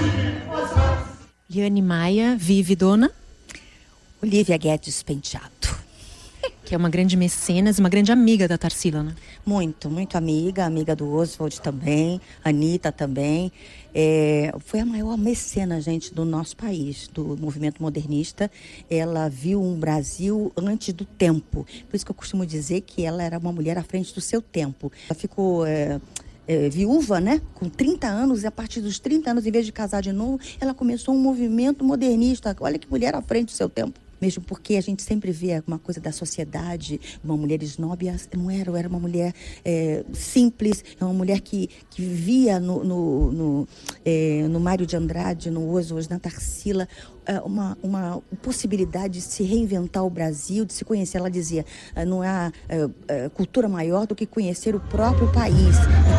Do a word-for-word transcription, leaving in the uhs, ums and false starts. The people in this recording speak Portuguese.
Liane Maia vive dona Olivia Guedes Penteado. Que é uma grande mecenas, uma grande amiga da Tarsila, né? Muito, muito amiga, amiga do Oswald também, Anitta também. É, foi a maior mecenas, gente, do nosso país, do movimento modernista. Ela viu um Brasil antes do tempo. Por isso que eu costumo dizer que ela era uma mulher à frente do seu tempo. Ela ficou... É... É, viúva, né? Com trinta anos, e a partir dos trinta anos, em vez de casar de novo, ela começou um movimento modernista. Olha que mulher à frente do seu tempo. Mesmo porque a gente sempre vê uma coisa da sociedade, uma mulher snob, não era, era uma mulher é, simples, é uma mulher que, que vivia no, no, no, é, no Mário de Andrade, no Oswald, na Tarsila, uma, uma possibilidade de se reinventar o Brasil, de se conhecer. Ela dizia, não há é, cultura maior do que conhecer o próprio país.